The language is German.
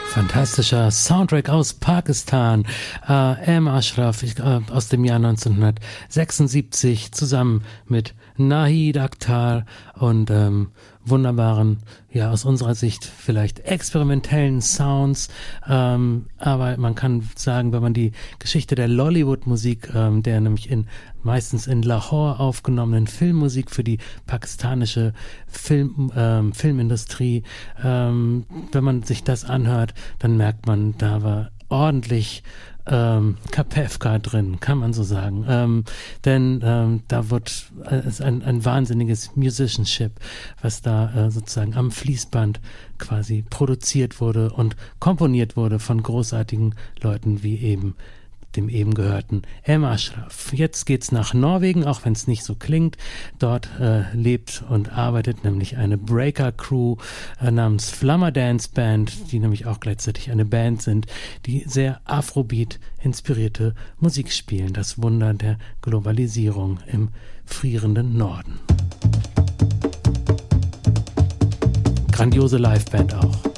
Fantastischer Soundtrack aus Pakistan. M. Ashraf aus dem Jahr 1976 zusammen mit Nahid Akhtar und wunderbaren, ja aus unserer Sicht vielleicht experimentellen Sounds. Aber man kann sagen, wenn man die Geschichte der Lollywood-Musik, der nämlich meistens in Lahore aufgenommenen Filmmusik für die pakistanische Filmindustrie, wenn man sich das anhört, dann merkt man, da war ordentlich Kapefka drin, kann man so sagen. Denn da wird ein wahnsinniges Musicianship, was da sozusagen am Fließband quasi produziert wurde und komponiert wurde von großartigen Leuten wie eben dem eben gehörten M. Ashraf. Jetzt geht's nach Norwegen, auch wenn es nicht so klingt. Dort lebt und arbeitet nämlich eine Breaker-Crew namens Flammer Dance Band, die nämlich auch gleichzeitig eine Band sind, die sehr Afrobeat-inspirierte Musik spielen. Das Wunder der Globalisierung im frierenden Norden. Grandiose Liveband auch.